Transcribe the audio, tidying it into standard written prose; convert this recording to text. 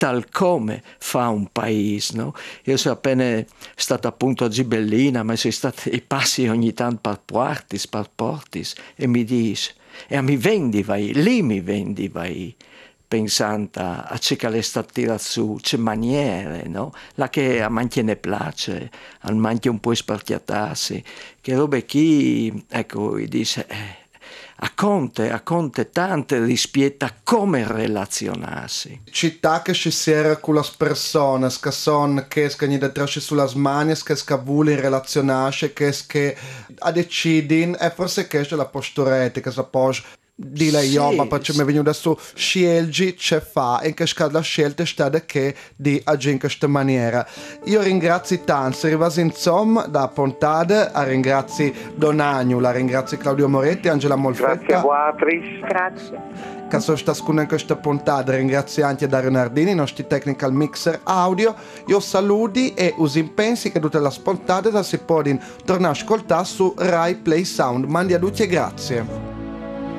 tal come fa un paese, no? Io sono appena stato appunto a Gibellina, ma sono stato i passi ogni tanto per portis, e mi dice, e mi vendi vai, lì mi vendi vai, pensando a ciò che è stato tirato su, c'è maniere, no? La che a manchi ne piace, a manchi un po' sparchiatarsi, che robe chi, ecco, dice, a conte tante rispetta come relazionarsi. Città che si sera con le persone, che sono che scagni da trasci sulle smanie, che scavuli relazionarsi, che a decidin, e forse che c'è la postura etica, sa pos di lei io, ma perché mi vengono adesso scelgi c'è fa e che la scelta sta da che di agire in questa maniera. Io ringrazio tanto, arrivasi insomma da puntata, ringrazio Don Agnu, la ringrazio Claudio Moretti, Angela Molfetta. Grazie a voi, grazie. Che sono stato in questa puntata, ringrazio anche Dario Nardini, i nostri technical mixer audio. Io saluti e usi pensi che tutte le puntate si possono tornare a ascoltare su Rai Play Sound. Mandi a tutti e grazie.